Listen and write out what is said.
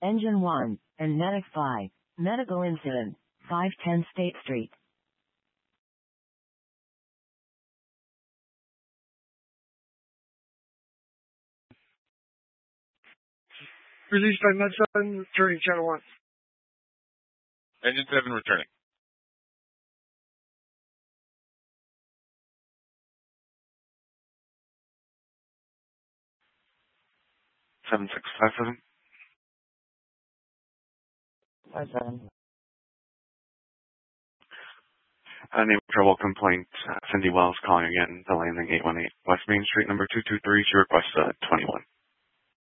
Engine 1, and Medic 5. Medical incident, 510 State Street. Released by Med7, returning channel 1. Engine 7 returning. Seven six five seven. 57. Name trouble complaint. Cindy Wells calling again, the landing 818 West Main Street, number 223. She requests 21.